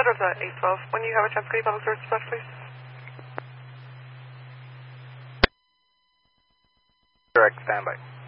of the 812. When you have a chance, could you public service dispatch, please? Direct standby.